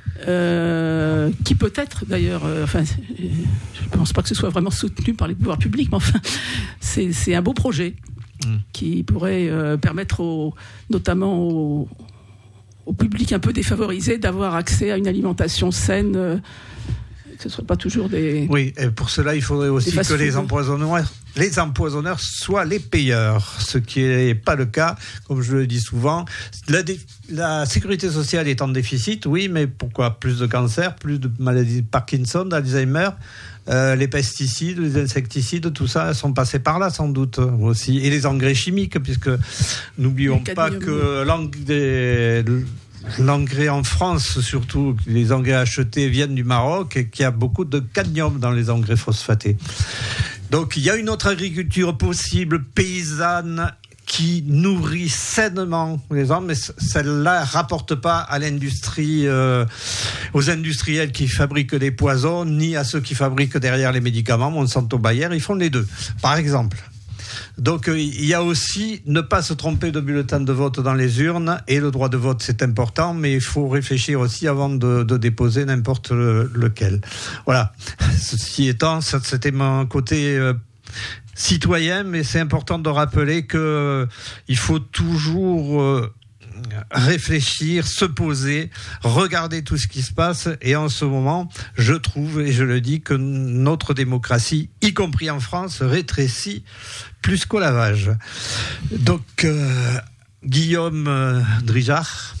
euh, qui peut-être d'ailleurs, euh, enfin, je ne pense pas que ce soit vraiment soutenu par les pouvoirs publics, mais enfin, c'est, c'est un beau projet mmh. qui pourrait euh, permettre aux, notamment aux, au public un peu défavorisé d'avoir accès à une alimentation saine, euh, que ce ne soit pas toujours des... Oui, et pour cela, il faudrait aussi que les empoisonneurs, les empoisonneurs soient les payeurs, ce qui n'est pas le cas, comme je le dis souvent. La, dé... la sécurité sociale est en déficit, oui, mais pourquoi? Plus de cancer, plus de maladies de Parkinson, d'Alzheimer, euh, les pesticides, les insecticides, tout ça sont passés par là sans doute aussi. Et les engrais chimiques, puisque n'oublions pas que l'engrais... L'engrais en France, surtout les engrais achetés viennent du Maroc et qu'il y a beaucoup de cadmium dans les engrais phosphatés. Donc il y a une autre agriculture possible, paysanne, qui nourrit sainement les hommes, mais celle-là ne rapporte pas à l'industrie, euh, aux industriels qui fabriquent des poisons, ni à ceux qui fabriquent derrière les médicaments. Monsanto, Bayer, ils font les deux, par exemple. Donc euh, il y a aussi ne pas se tromper de bulletin de vote dans les urnes, et le droit de vote c'est important, mais il faut réfléchir aussi avant de, de déposer n'importe le, lequel. Voilà, ceci étant, ça, c'était mon côté euh, citoyen, mais c'est important de rappeler que euh, il faut toujours euh, réfléchir, se poser, regarder tout ce qui se passe, et en ce moment, je trouve, et je le dis, que notre démocratie, y compris en France, rétrécit plus qu'au lavage. Donc, euh, Guillaume euh, Drijard.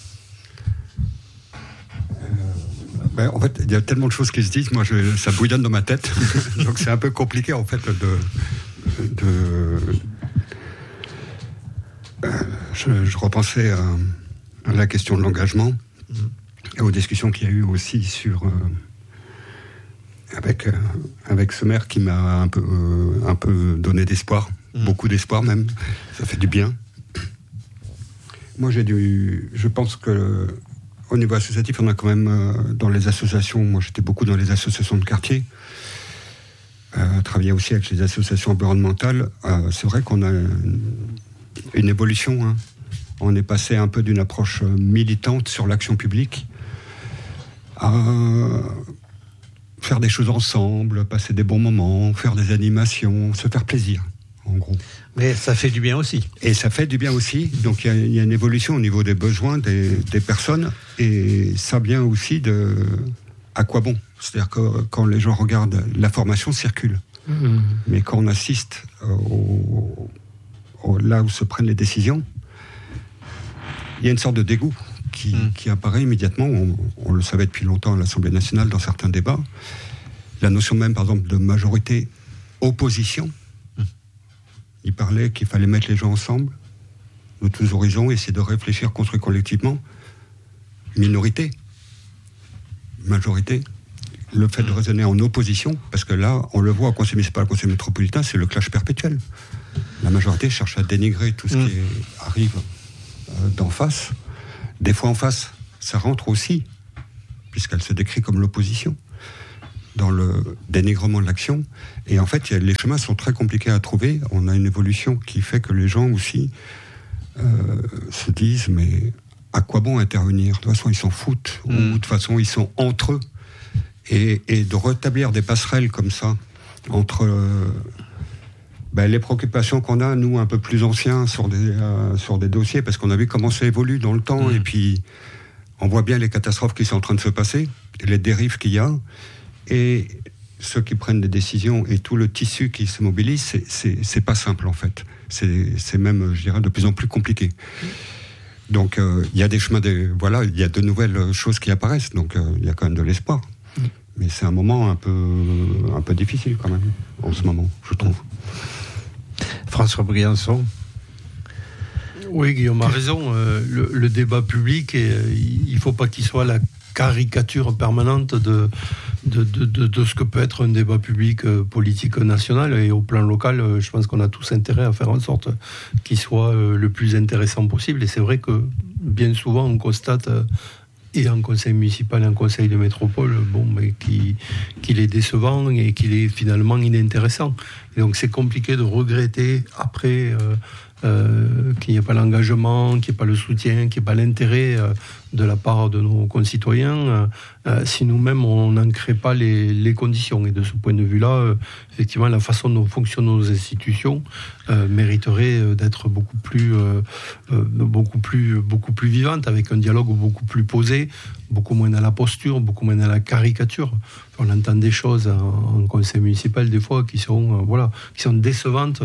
Euh, ben, en fait, il y a tellement de choses qui se disent, moi, je, ça bouillonne dans ma tête, donc c'est un peu compliqué, en fait, de... de euh, je, je repensais à, à la question de l'engagement et aux discussions qu'il y a eu aussi sur... Euh, Avec, euh, avec ce maire qui m'a un peu, euh, un peu donné d'espoir, mmh. beaucoup d'espoir même, ça fait du bien. Moi j'ai dû, je pense que au niveau associatif, on a quand même euh, dans les associations, moi j'étais beaucoup dans les associations de quartier, euh, travaillé aussi avec les associations environnementales, euh, c'est vrai qu'on a une, une évolution, hein. On est passé un peu d'une approche militante sur l'action publique à... faire des choses ensemble, passer des bons moments, faire des animations, se faire plaisir, en gros. Mais ça fait du bien aussi. Et ça fait du bien aussi. Donc il y, y a une évolution au niveau des besoins des, des personnes, et ça vient aussi de à quoi bon. C'est-à-dire que quand les gens regardent, l'information circule. Mmh. Mais quand on assiste au, au, là où se prennent les décisions, il y a une sorte de dégoût Qui, mmh. qui apparaît immédiatement. On, on le savait depuis longtemps à l'Assemblée nationale dans certains débats. La notion même, par exemple, de majorité-opposition. Mmh. Il parlait qu'il fallait mettre les gens ensemble, de tous horizons, essayer de réfléchir, construire collectivement. Minorité, majorité. Le fait mmh. de raisonner en opposition, parce que là, on le voit au conseil municipal, au conseil métropolitain, c'est le clash perpétuel. la majorité cherche à dénigrer tout ce mmh. qui est, arrive euh, d'en face. Des fois en face, ça rentre aussi, puisqu'elle se décrit comme l'opposition, dans le dénigrement de l'action. Et en fait, y a, les chemins sont très compliqués à trouver. On a une évolution qui fait que les gens aussi euh, se disent, mais à quoi bon intervenir ? De toute façon, ils s'en foutent. Mmh. Ou de toute façon, ils sont entre eux. Et, et de rétablir des passerelles comme ça, entre euh, ben, les préoccupations qu'on a, nous, un peu plus anciens, sur des, euh, sur des dossiers, parce qu'on a vu comment ça évolue dans le temps, mmh. et puis on voit bien les catastrophes qui sont en train de se passer, et les dérives qu'il y a, et ceux qui prennent des décisions, et tout le tissu qui se mobilise, c'est, c'est, c'est pas simple, en fait. C'est, c'est même, je dirais, de plus en plus compliqué. Mmh. Donc, il euh, y a des chemins, de, voilà, il y a de nouvelles choses qui apparaissent, donc il euh, y a quand même de l'espoir. Mmh. Mais c'est un moment un peu, un peu difficile quand même, en ce moment, je trouve. François Briançon. Oui, Guillaume a raison. Euh, le, le débat public, et, euh, il ne faut pas qu'il soit la caricature permanente de, de, de, de, de ce que peut être un débat public euh, politique national. Et au plan local, euh, je pense qu'on a tous intérêt à faire en sorte qu'il soit euh, le plus intéressant possible. Et c'est vrai que bien souvent, on constate... Euh, et en conseil municipal et en conseil de métropole, bon, mais qui, qu'il est décevant et qu'il est finalement inintéressant. Et donc c'est compliqué de regretter après euh, euh, qu'il n'y ait pas l'engagement, qu'il n'y ait pas le soutien, qu'il n'y ait pas l'intérêt euh, de la part de nos concitoyens, euh, si nous-mêmes on n'en crée pas les, les conditions. Et de ce point de vue-là, euh, effectivement, la façon dont fonctionnent nos institutions euh, mériterait euh, d'être beaucoup plus, euh, euh, beaucoup plus, beaucoup plus vivante, avec un dialogue beaucoup plus posé, beaucoup moins dans la posture, beaucoup moins dans la caricature. On entend des choses en, en conseil municipal des fois qui sont, euh, voilà, qui sont décevantes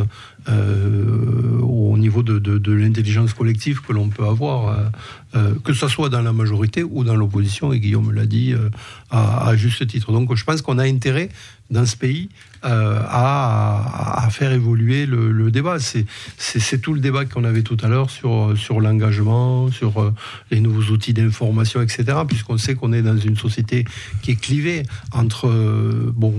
euh, au niveau de, de, de l'intelligence collective que l'on peut avoir, euh, euh, que ce soit dans la majorité ou dans l'opposition, et Guillaume l'a dit euh, à, à juste titre. Donc je pense qu'on a intérêt dans ce pays euh, à, à faire évoluer le, le débat. C'est, c'est, c'est tout le débat qu'on avait tout à l'heure sur, sur l'engagement, sur euh, les nouveaux outils d'information, et cetera, puisqu'on sait qu'on est dans une société qui est clivée entre euh, bon,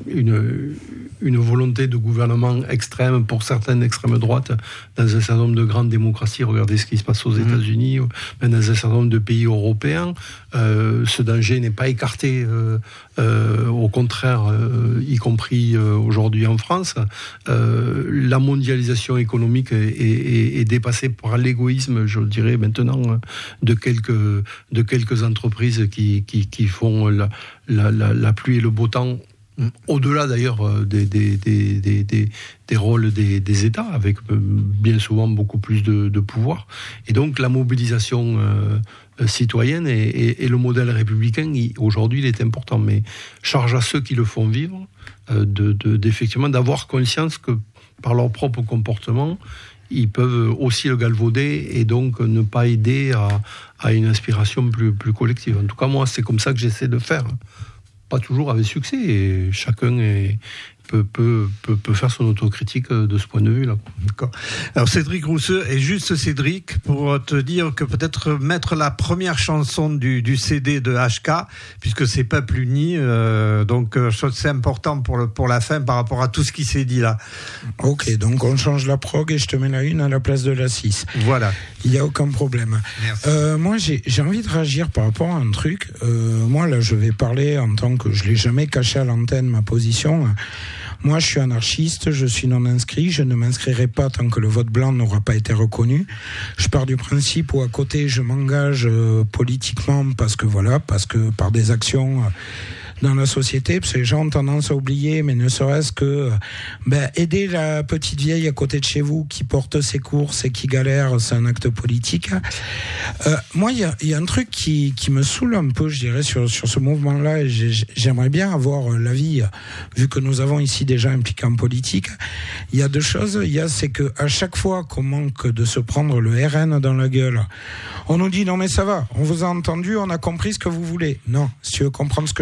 une, une volonté de gouvernement extrême, pour certaines extrême droite, dans un certain nombre de grandes démocraties. Regardez ce qui se passe aux mmh. États-Unis, dans un certain nombre de pays européens. Euh, ce danger n'est pas écarté, euh, euh, au contraire, euh, y compris euh, aujourd'hui en France. Euh, la mondialisation économique est, est, est dépassée par l'égoïsme, je dirais maintenant, de quelques, de quelques entreprises qui, qui, qui font la, la, la, la pluie et le beau temps, au-delà d'ailleurs des, des, des, des, des, des rôles des, des États, avec bien souvent beaucoup plus de, de pouvoir. Et donc la mobilisation euh, citoyenne et, et, et le modèle républicain, il, aujourd'hui, il est important. Mais charge à ceux qui le font vivre euh, de, de, d'effectivement d'avoir conscience que par leur propre comportement, ils peuvent aussi le galvauder et donc ne pas aider à, à une inspiration plus, plus collective. En tout cas, moi, c'est comme ça que j'essaie de faire. Pas toujours avec succès, et chacun est, peut, peut, peut, peut faire son autocritique de ce point de vue-là. D'accord. Alors Cédric Rousseux, et juste Cédric, pour te dire que peut-être mettre la première chanson du, du C D de H K, puisque c'est Peuple Uni, euh, donc je trouve que c'est important pour, le, pour la fin par rapport à tout ce qui s'est dit là. Ok, donc on change la prog et je te mets la une à la place de la six. Voilà. Il n'y a aucun problème. Euh, moi, j'ai, j'ai envie de réagir par rapport à un truc. Euh, moi, là, je vais parler en tant que je ne l'ai jamais caché à l'antenne, ma position. Moi, je suis anarchiste, je suis non inscrit, je ne m'inscrirai pas tant que le vote blanc n'aura pas été reconnu. Je pars du principe où à côté, je m'engage euh, politiquement parce que voilà, parce que par des actions... Euh, dans la société, parce que les gens ont tendance à oublier, mais ne serait-ce que ben, aider la petite vieille à côté de chez vous qui porte ses courses et qui galère, c'est un acte politique. Euh, moi, il y a, y a un truc qui, qui me saoule un peu, je dirais, sur, sur ce mouvement-là, et j'ai, j'aimerais bien avoir l'avis, vu que nous avons ici des gens impliqués en politique. Il y a deux choses. Il y a, c'est que à chaque fois qu'on manque de se prendre le R N dans la gueule, on nous dit non mais ça va, on vous a entendu, on a compris ce que vous voulez. Non, si tu veux comprendre ce que je veux, déjà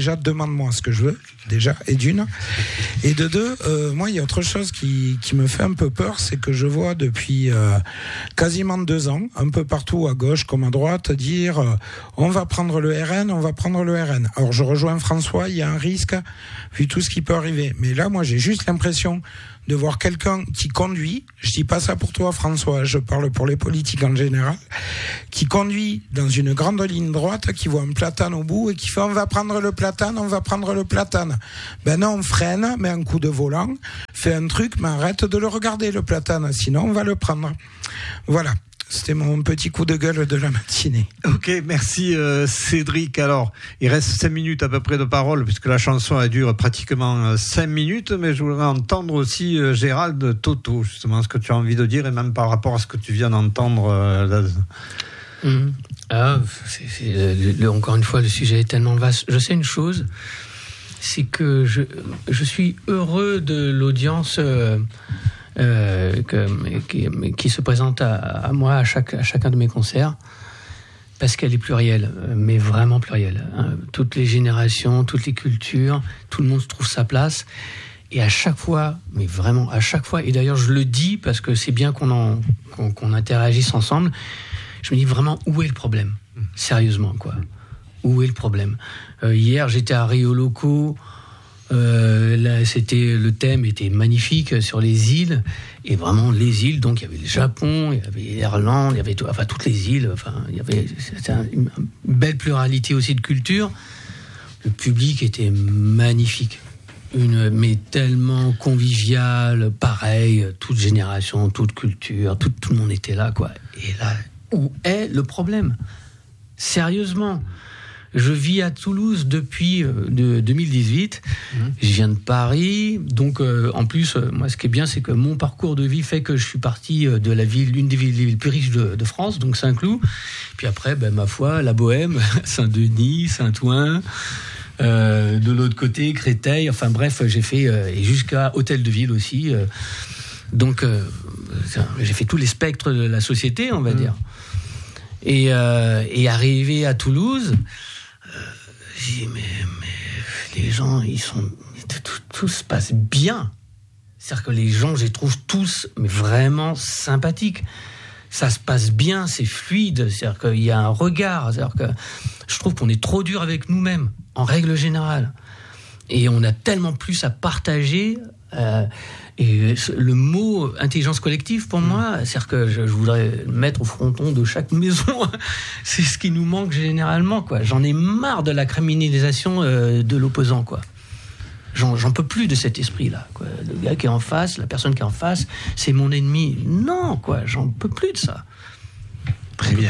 déjà, demande-moi ce que je veux, déjà, et d'une. Et de deux, euh, moi, il y a autre chose qui, qui me fait un peu peur, c'est que je vois depuis euh, quasiment deux ans, un peu partout, à gauche comme à droite, dire euh, on va prendre le R N, on va prendre le R N. Alors, je rejoins François, il y a un risque, vu tout ce qui peut arriver. Mais là, moi, j'ai juste l'impression de voir quelqu'un qui conduit, je dis pas ça pour toi François, je parle pour les politiques en général, qui conduit dans une grande ligne droite, qui voit un platane au bout et qui fait on va prendre le platane, on va prendre le platane. Ben non, on freine, met un coup de volant, fait un truc, mais arrête de le regarder le platane, sinon on va le prendre. Voilà. C'était mon petit coup de gueule de la matinée. Ok, merci euh, Cédric. Alors, il reste cinq minutes à peu près de parole, puisque la chanson elle dure pratiquement euh, cinq minutes, mais je voudrais entendre aussi euh, Gérald Toto, justement, ce que tu as envie de dire, et même par rapport à ce que tu viens d'entendre. Euh, là. Mmh. Ah, c'est, c'est, le, le, encore une fois, le sujet est tellement vaste. Je sais une chose, c'est que je, je suis heureux de l'audience... Euh, Euh, que, qui, qui se présente à, à moi à, chaque, à chacun de mes concerts, parce qu'elle est plurielle, mais vraiment plurielle. Hein. Toutes les générations, toutes les cultures, tout le monde trouve sa place. Et à chaque fois, mais vraiment à chaque fois, et d'ailleurs je le dis parce que c'est bien qu'on, en, qu'on, qu'on interagisse ensemble, je me dis vraiment où est le problème ? Sérieusement, quoi. Où est le problème ? euh, Hier, j'étais à Rio Loco. Euh, là, c'était le thème était magnifique sur les îles, et vraiment les îles. Donc il y avait le Japon, il y avait l'Irlande, il y avait tout, enfin toutes les îles. Enfin, il y avait c'était un, une belle pluralité aussi de cultures. Le public était magnifique, une mais tellement convivial, pareil, toute génération, toute culture, tout, tout le monde était là, quoi. Et là, où est le problème ? Sérieusement. Je vis à Toulouse depuis euh, de, deux mille dix-huit. Mmh. Je viens de Paris. Donc, euh, en plus, euh, moi, ce qui est bien, c'est que mon parcours de vie fait que je suis parti de la ville, l'une des villes les villes plus riches de, de France, donc Saint-Cloud. Puis après, ben, ma foi, la Bohème, Saint-Denis, Saint-Ouen. Euh, de l'autre côté, Créteil. Enfin bref, j'ai fait euh, et jusqu'à Hôtel de Ville aussi. Euh, donc, euh, j'ai fait tous les spectres de la société, on va mmh. dire. Et, euh, et arrivé à Toulouse. J'ai dit, mais, mais les gens, ils sont, tout, tout se passe bien. C'est-à-dire que les gens, je les trouve tous mais vraiment sympathiques. Ça se passe bien, c'est fluide. C'est-à-dire qu'il y a un regard. C'est-à-dire que je trouve qu'on est trop dur avec nous-mêmes, en règle générale. Et on a tellement plus à partager. Euh, et le mot intelligence collective, pour mmh. moi, c'est-à-dire que je, je voudrais le mettre au fronton de chaque maison. C'est ce qui nous manque généralement, quoi. J'en ai marre de la criminalisation euh, de l'opposant, quoi. J'en, j'en peux plus de cet esprit-là, quoi. Le gars qui est en face, la personne qui est en face, c'est mon ennemi. Non, quoi, j'en peux plus de ça. Très bien.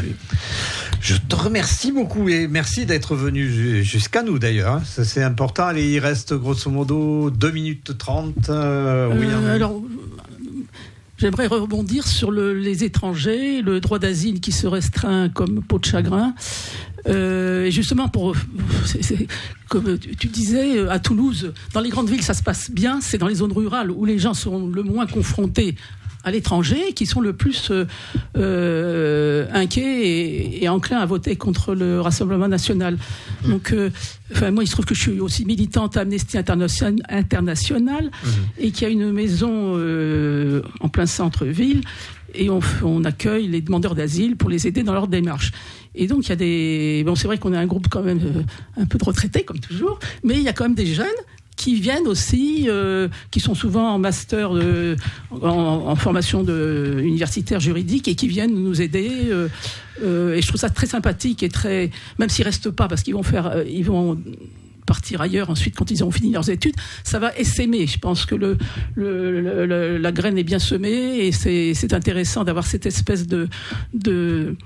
Je te remercie beaucoup et merci d'être venu jusqu'à nous d'ailleurs. Ça, c'est important. Allez, il reste grosso modo deux minutes trente. Euh, oui, euh, alors, j'aimerais rebondir sur le, les étrangers, le droit d'asile qui se restreint comme peau de chagrin. Euh, et justement, pour, c'est, c'est, comme tu disais, à Toulouse, dans les grandes villes, ça se passe bien. C'est dans les zones rurales où les gens sont le moins confrontés à l'étranger, qui sont le plus euh, euh, inquiets et, et enclins à voter contre le Rassemblement national. Mmh. Donc, euh, enfin, moi, il se trouve que je suis aussi militante à Amnesty International, International mmh. et qu'il y a une maison euh, en plein centre-ville, et on, on accueille les demandeurs d'asile pour les aider dans leur démarche. Et donc, il y a des... Bon, c'est vrai qu'on est un groupe quand même euh, un peu de retraités, comme toujours, mais il y a quand même des jeunes qui viennent aussi, euh, qui sont souvent en master, de, en, en formation de, universitaire juridique, et qui viennent nous aider. Euh, euh, et je trouve ça très sympathique et très, même s'ils restent pas, parce qu'ils vont faire, euh, ils vont partir ailleurs ensuite quand ils auront fini leurs études, ça va essaimer. Je pense que le, le, le, le la graine est bien semée, et c'est, c'est intéressant d'avoir cette espèce de, de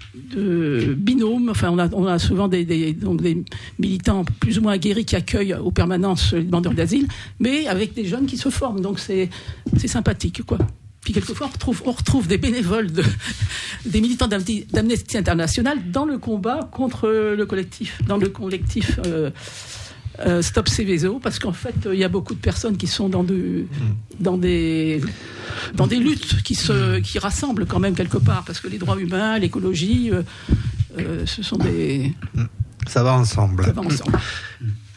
de binôme. Enfin, on a, on a souvent des, des, donc des militants plus ou moins aguerris qui accueillent aux permanences les demandeurs d'asile, mais avec des jeunes qui se forment. Donc c'est, c'est sympathique, quoi. Puis quelquefois, on retrouve, on retrouve des bénévoles, de, des militants d'Amnesty International dans le combat contre le collectif, dans le collectif euh, euh, Stop Seveso, parce qu'en fait, il y a beaucoup de personnes qui sont dans, de, dans des... dans des luttes qui se qui rassemblent quand même quelque part, parce que les droits humains, l'écologie, euh, euh, ce sont des... Ça va ensemble. Ça va ensemble.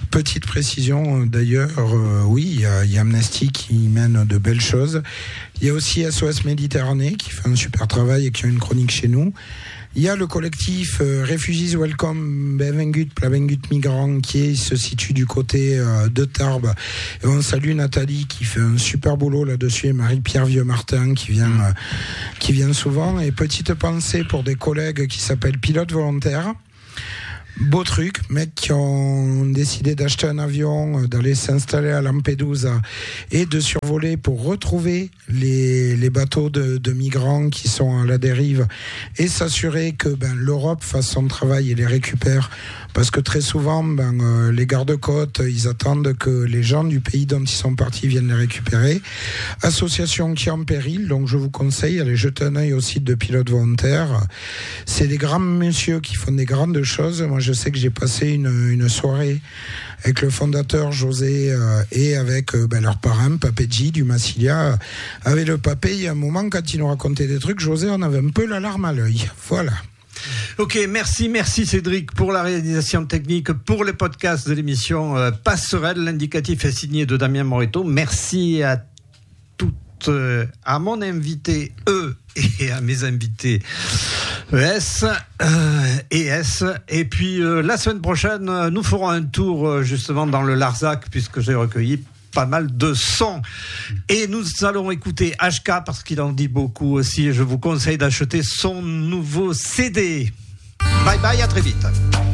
Petite précision d'ailleurs, euh, oui, il y, a, il y a Amnesty qui mène de belles choses. Il y a aussi S O S Méditerranée qui fait un super travail et qui a une chronique chez nous. Il y a le collectif euh, Refugees Welcome Benvengut Plavengut Migrants qui est, se situe du côté euh, de Tarbes. Et on salue Nathalie qui fait un super boulot là-dessus et Marie-Pierre Vieux-Martin qui vient, euh, qui vient souvent. Et petite pensée pour des collègues qui s'appellent Pilotes Volontaires. Beau truc, mecs qui ont décidé d'acheter un avion, d'aller s'installer à Lampedusa et de survoler pour retrouver les, les bateaux de, de migrants qui sont à la dérive et s'assurer que ben, l'Europe fasse son travail et les récupère. Parce que très souvent, ben, euh, les gardes-côtes, ils attendent que les gens du pays dont ils sont partis viennent les récupérer. Association qui est en péril, donc je vous conseille d'aller jeter un œil au site de Pilotes Volontaires. C'est des grands messieurs qui font des grandes choses. Moi, je sais que j'ai passé une, une soirée avec le fondateur José euh, et avec euh, ben, leur parrain, Papedji du Massilia. Avec le papé, il y a un moment, quand il nous racontait des trucs, José, on avait un peu la larme à l'œil. Voilà. Ok, merci, merci Cédric pour la réalisation technique, pour les podcasts de l'émission euh, Passerelle. L'indicatif est signé de Damien Moreto. Merci à toutes, euh, à mon invité E et à mes invités E S euh, et S. Et puis euh, la semaine prochaine, nous ferons un tour euh, justement dans le Larzac puisque j'ai recueilli pas mal de sons. Et nous allons écouter H K parce qu'il en dit beaucoup aussi. Je vous conseille d'acheter son nouveau C D. Bye bye, à très vite.